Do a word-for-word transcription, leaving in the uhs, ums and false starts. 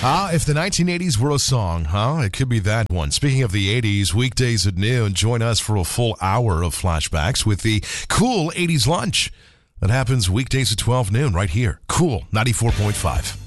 Ah, if the nineteen eighties were a song, huh? It could be that one. Speaking of the eighties, weekdays at noon, join us for a full hour of flashbacks with the Cool eighties Lunch. That happens weekdays at twelve noon right here. Cool ninety-four point five.